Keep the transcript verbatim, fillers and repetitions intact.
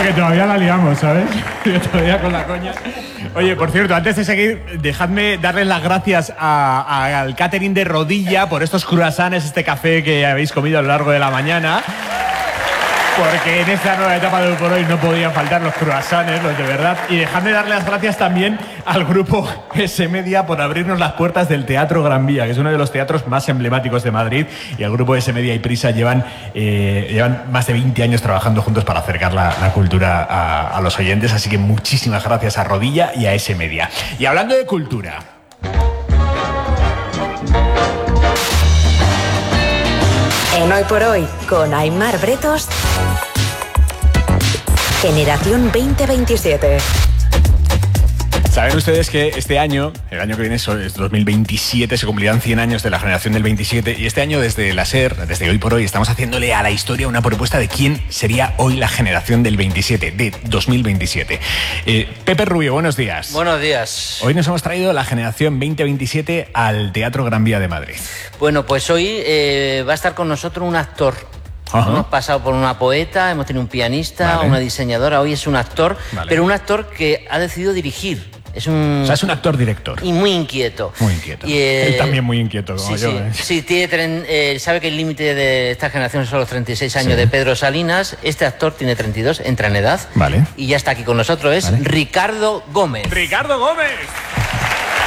que todavía la liamos, ¿sabes? Todavía con la coña. Oye, por cierto, antes de seguir, dejadme darles las gracias a, a, al catering de Rodilla por estos croissants, este café que habéis comido a lo largo de la mañana. Porque en esta nueva etapa de Hoy por Hoy no podían faltar los croissants, los de verdad. Y dejadme darle las gracias también al grupo S Media por abrirnos las puertas del Teatro Gran Vía, que es uno de los teatros más emblemáticos de Madrid. Y el grupo S Media y Prisa llevan, eh, llevan más de veinte años trabajando juntos para acercar la, la cultura a, a los oyentes. Así que muchísimas gracias a Rodilla y a S Media. Y hablando de cultura... En Hoy por Hoy, con Aimar Bretos, Generación veinte veintisiete. Saben ustedes que este año, el año que viene es dos mil veintisiete, se cumplirán cien años de la generación del veintisiete, y este año desde la SER, desde Hoy por Hoy, estamos haciéndole a la historia una propuesta de quién sería hoy la generación del veintisiete, de dos mil veintisiete. Eh, Pepe Rubio, buenos días. Buenos días. Hoy nos hemos traído la generación veinte veintisiete al Teatro Gran Vía de Madrid. Bueno, pues hoy eh, va a estar con nosotros un actor. Ajá. Hemos pasado por una poeta, hemos tenido un pianista, vale. una diseñadora, hoy es un actor, vale. pero un actor que ha decidido dirigir. Es un, o sea, es un actor-director. Y muy inquieto. Muy inquieto. Y, eh, Él también muy inquieto, como sí, yo. Sí, ¿eh? sí tiene tren, eh, sabe que el límite de esta generación son los treinta y seis años sí. de Pedro Salinas. Este actor tiene treinta y dos, entra en edad. Vale. Y ya está aquí con nosotros, es vale. Ricardo Gómez. ¡Ricardo Gómez!